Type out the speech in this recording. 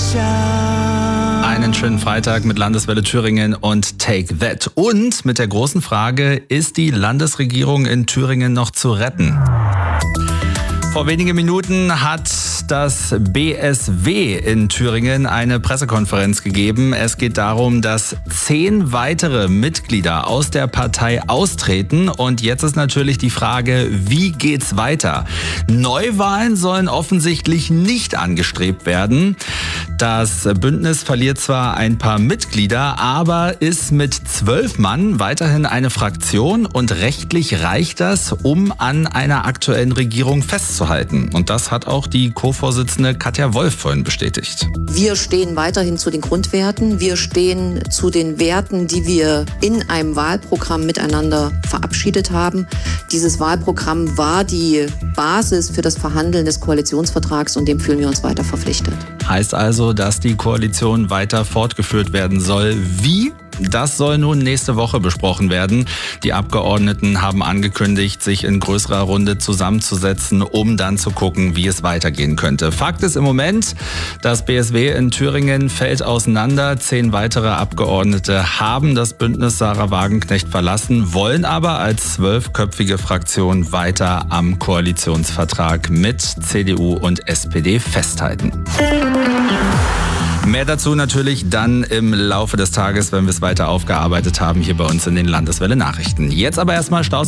Einen schönen Freitag mit Landeswelle Thüringen und Take That. Und mit der großen Frage, ist die Landesregierung in Thüringen noch zu retten? Vor wenigen Minuten hat das BSW in Thüringen eine Pressekonferenz gegeben. Es geht darum, dass 10 weitere Mitglieder aus der Partei austreten. Und jetzt ist natürlich die Frage, wie geht's weiter? Neuwahlen sollen offensichtlich nicht angestrebt werden. Das Bündnis verliert zwar ein paar Mitglieder, aber ist mit 12 Mann weiterhin eine Fraktion und rechtlich reicht das, um an einer aktuellen Regierung festzuhalten. Und das hat auch die Co-Vorsitzende Katja Wolf vorhin bestätigt. Wir stehen weiterhin zu den Grundwerten. Wir stehen zu den Werten, die wir in einem Wahlprogramm miteinander verabschiedet haben. Dieses Wahlprogramm war die Basis für das Verhandeln des Koalitionsvertrags und dem fühlen wir uns weiter verpflichtet. Heißt also, dass die Koalition weiter fortgeführt werden soll. Wie? Das soll nun nächste Woche besprochen werden. Die Abgeordneten haben angekündigt, sich in größerer Runde zusammenzusetzen, um dann zu gucken, wie es weitergehen könnte. Fakt ist im Moment, das BSW in Thüringen fällt auseinander. 10 weitere Abgeordnete haben das Bündnis Sarah Wagenknecht verlassen, wollen aber als 12-köpfige Fraktion weiter am Koalitionsvertrag mit CDU und SPD festhalten. Mehr dazu natürlich dann im Laufe des Tages, wenn wir es weiter aufgearbeitet haben, hier bei uns in den Landeswelle Nachrichten. Jetzt aber erstmal Staus.